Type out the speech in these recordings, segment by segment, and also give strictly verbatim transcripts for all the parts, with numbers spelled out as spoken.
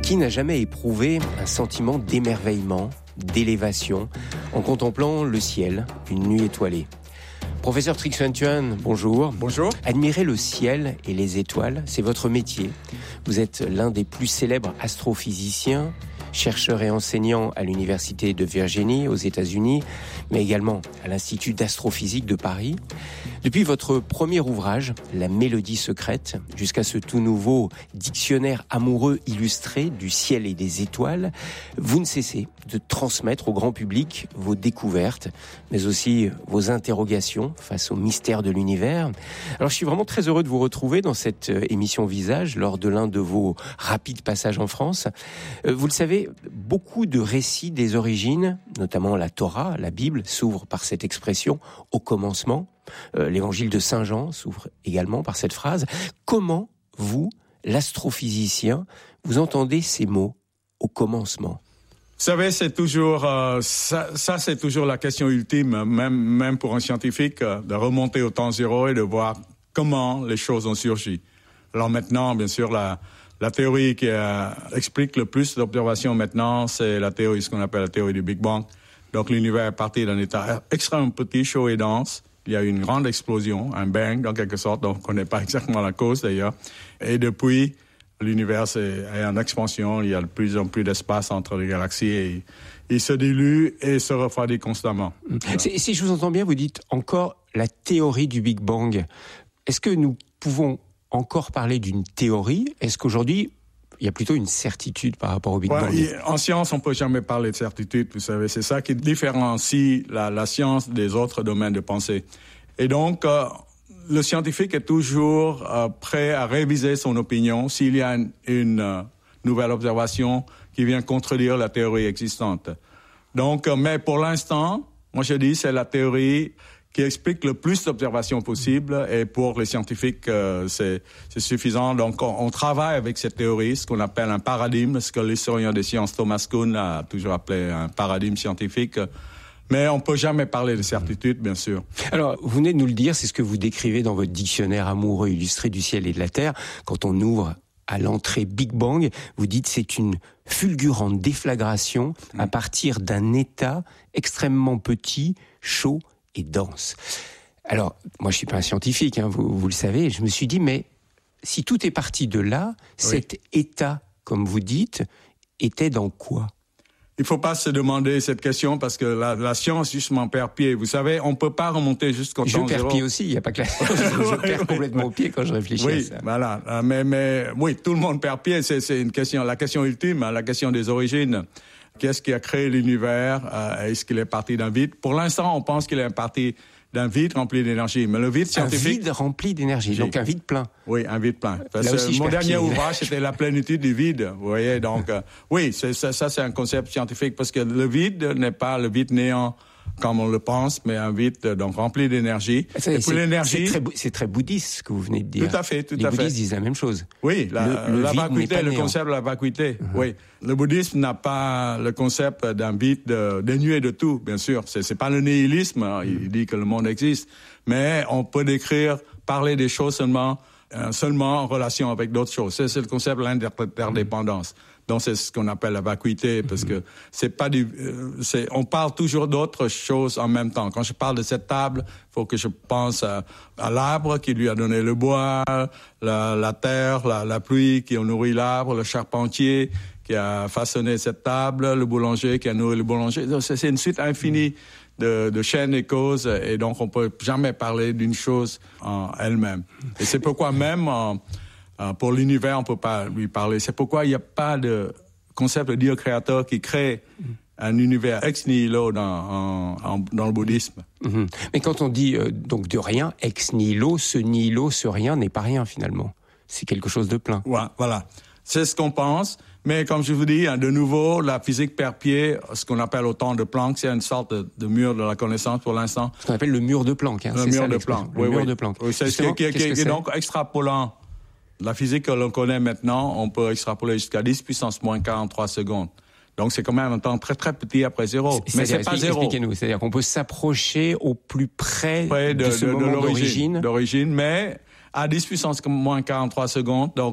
Qui n'a jamais éprouvé un sentiment d'émerveillement, d'élévation, en contemplant le ciel, une nuit étoilée? Professeur Trix-Van-Thuan, bonjour. Bonjour. Admirer le ciel et les étoiles, c'est votre métier. Vous êtes l'un des plus célèbres astrophysiciens, chercheur et enseignant à l'Université de Virginie aux États-Unis, mais également à l'Institut d'astrophysique de Paris. Depuis votre premier ouvrage, La Mélodie secrète, jusqu'à ce tout nouveau dictionnaire amoureux illustré du ciel et des étoiles, vous ne cessez de transmettre au grand public vos découvertes, mais aussi vos interrogations face au mystère de l'univers. Alors je suis vraiment très heureux de vous retrouver dans cette émission Visage lors de l'un de vos rapides passages en France. Vous le savez, beaucoup de récits des origines, notamment la Torah, la Bible, s'ouvrent par cette expression « au commencement ». Euh, l'évangile de Saint Jean s'ouvre également par cette phrase. Comment, vous, l'astrophysicien, vous entendez ces mots « au commencement » ? Vous savez, c'est toujours euh, ça, ça, c'est toujours la question ultime, même même pour un scientifique, euh, de remonter au temps zéro et de voir comment les choses ont surgi. Alors maintenant, bien sûr, la la théorie qui euh, explique le plus d'observations maintenant, c'est la théorie, ce qu'on appelle la théorie du Big Bang. Donc l'univers est parti d'un état extrêmement petit, chaud et dense. Il y a eu une grande explosion, un bang en quelque sorte, dont on ne connaît pas exactement la cause d'ailleurs. Et depuis, l'univers est, est en expansion, il y a de plus en plus d'espace entre les galaxies et il se dilue et se refroidit constamment. Si, si je vous entends bien, vous dites encore la théorie du Big Bang. Est-ce que nous pouvons encore parler d'une théorie? Est-ce qu'aujourd'hui, il y a plutôt une certitude par rapport au Big ouais, Bang? En science, on ne peut jamais parler de certitude, vous savez. C'est ça qui différencie la, la science des autres domaines de pensée. Et donc, euh, le scientifique est toujours euh, prêt à réviser son opinion s'il y a une, une euh, nouvelle observation qui vient contredire la théorie existante. Donc, euh, mais pour l'instant, moi je dis c'est la théorie qui explique le plus d'observations possibles et pour les scientifiques, euh, c'est, c'est suffisant. Donc, on, on travaille avec cette théorie, ce qu'on appelle un paradigme, ce que l'historien des sciences Thomas Kuhn a toujours appelé un paradigme scientifique. Mais on ne peut jamais parler de certitude, bien sûr. Alors, vous venez de nous le dire, c'est ce que vous décrivez dans votre dictionnaire amoureux illustré du ciel et de la terre. Quand on ouvre à l'entrée Big Bang, vous dites c'est une fulgurante déflagration à partir d'un état extrêmement petit, chaud et dense. Alors, moi je suis pas un scientifique, hein, vous, vous le savez, je me suis dit, mais si tout est parti de là, oui. Cet état, comme vous dites, était dans quoi ? Il faut pas se demander cette question parce que la, la science justement perd pied. Vous savez, on peut pas remonter jusqu'au temps zéro. Je perds pied aussi, il y a pas que la science. Je oui, perds oui, complètement oui. pied quand je réfléchis oui, à ça. Voilà. Mais, mais, oui, tout le monde perd pied. C'est, c'est une question, la question ultime, la question des origines. Qu'est-ce qui a créé l'univers? Euh, est-ce qu'il est parti d'un vide? Pour l'instant, on pense qu'il est parti d'un vide rempli d'énergie. Mais le vide scientifique... Un vide rempli d'énergie, donc un vide plein. Oui, un vide plein. Parce Là aussi, que mon dernier pied. ouvrage, c'était la plénitude du vide. Vous voyez, donc, euh, oui, c'est, ça, ça, c'est un concept scientifique parce que le vide n'est pas le vide néant comme on le pense, mais un vide donc rempli d'énergie. C'est, et pour c'est, l'énergie, c'est très, c'est très bouddhiste ce que vous venez de dire. Tout à fait, tout Les à fait. Les bouddhistes disent la même chose. Oui, la, le, le la vacuité, le néant. concept de la vacuité. Uh-huh. Oui, le bouddhisme n'a pas le concept d'un vide de, dénué de tout, bien sûr. C'est, c'est pas le nihilisme. Hein. Il uh-huh. dit que le monde existe, mais on peut décrire, parler des choses seulement, euh, seulement en relation avec d'autres choses. C'est, c'est le concept de l'interdépendance. Uh-huh. Donc c'est ce qu'on appelle la vacuité, parce que c'est pas du, euh, c'est, on parle toujours d'autres choses en même temps. Quand je parle de cette table, il faut que je pense à, à l'arbre qui lui a donné le bois, la, la terre, la, la pluie qui a nourri l'arbre, le charpentier qui a façonné cette table, le boulanger qui a nourri le boulanger. Donc c'est, c'est une suite infinie de, de chaînes et causes, et donc on peut jamais parler d'une chose en elle-même. Et c'est pourquoi même en, Euh, pour l'univers, on peut pas lui parler. C'est pourquoi il n'y a pas de concept de Dieu créateur qui crée un univers ex nihilo dans, en, en, dans le bouddhisme. Mmh. Mais quand on dit euh, donc de rien, ex nihilo, ce nihilo, ce rien n'est pas rien finalement. C'est quelque chose de plein. Ouais, voilà. C'est ce qu'on pense. Mais comme je vous dis, hein, de nouveau, la physique perd pied. Ce qu'on appelle au temps de Planck, c'est une sorte de, de mur de la connaissance pour l'instant. Ce qu'on appelle le mur de Planck. Hein, le c'est mur ça, de Planck. Le oui, mur oui. de Planck. Oui, c'est ce qui, qui, qui, qui est donc extrapolant. La physique que l'on connaît maintenant, on peut extrapoler jusqu'à dix puissance moins quarante-trois secondes. Donc, c'est quand même un temps très, très petit après zéro. C'est, mais c'est pas zéro. Expliquez-nous. C'est-à-dire qu'on peut s'approcher au plus près, près de, de ce de, moment de l'origine, d'origine. d'origine. Mais à dix puissance moins quarante-trois secondes, donc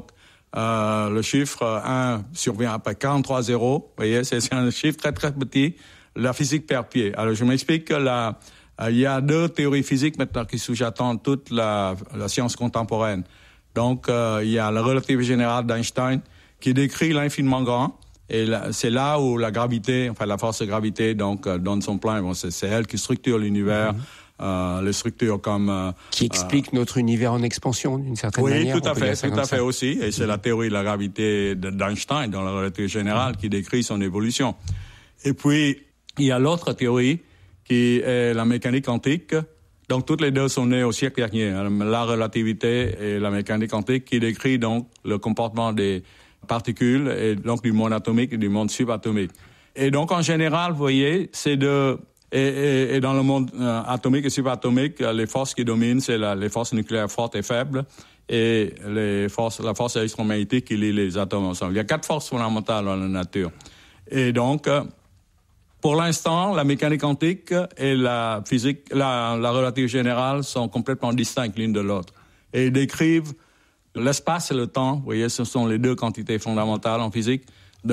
euh, le chiffre un survient après quarante-trois zéros. Vous voyez, c'est, c'est un chiffre très, très petit. La physique perd pied. Alors, je m'explique que la, euh, il y a deux théories physiques maintenant qui sous-jacent toute la, la science contemporaine. Donc, euh, il y a la relativité générale d'Einstein qui décrit l'infiniment grand. Et là, c'est là où la gravité, enfin la force de gravité, donc euh, donne son plein. Bon, c'est, c'est elle qui structure l'univers, mmh. euh, les structures comme euh, qui explique euh, notre univers en expansion d'une certaine oui, manière. Oui, tout à fait, tout à fait aussi. Et c'est mmh. la théorie de la gravité d'Einstein dans la relativité générale mmh. qui décrit son évolution. Et puis il y a l'autre théorie qui est la mécanique quantique. Donc toutes les deux sont nées au siècle dernier. La relativité et la mécanique quantique qui décrit donc le comportement des particules et donc du monde atomique et du monde subatomique. Et donc en général, vous voyez, c'est de et, et, et dans le monde euh, atomique et subatomique, les forces qui dominent, c'est la, les forces nucléaires fortes et faibles et les forces, la force électromagnétique qui lie les atomes ensemble. Il y a quatre forces fondamentales dans la nature. Et donc, euh, pour l'instant, la mécanique quantique et la physique, la, la relativité générale sont complètement distinctes l'une de l'autre et décrivent l'espace et le temps. Vous voyez, ce sont les deux quantités fondamentales en physique.